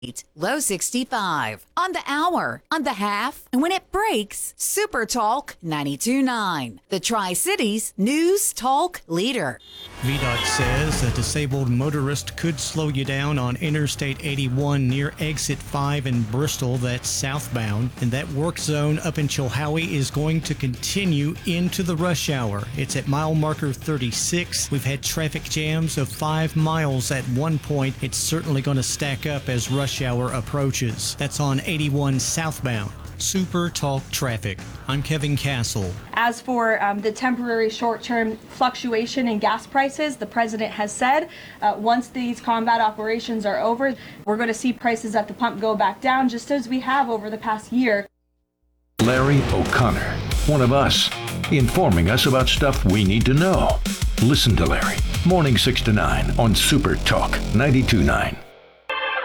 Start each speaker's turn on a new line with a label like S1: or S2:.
S1: Low 65. On the hour, on the half, and when it breaks, Super Talk 92.9. The Tri-Cities News Talk leader.
S2: VDOT says a disabled motorist could slow you down on Interstate 81 near Exit 5 in Bristol. That's southbound. And that work zone up in Chilhowie is going to continue into the rush hour. It's at mile marker 36. We've had traffic jams of 5 miles at one point. It's certainly going to stack up as rush hour approaches. That's on 81 southbound. Super Talk Traffic. I'm Kevin Castle.
S3: As for the temporary short-term fluctuation in gas prices, the president has said once these combat operations are over, we're going to see prices at the pump go back down, just as we have over the past year.
S4: Larry O'Connor, one of us, informing us about stuff we need to know. Listen to Larry, morning 6 to 9 on Super Talk 92.9.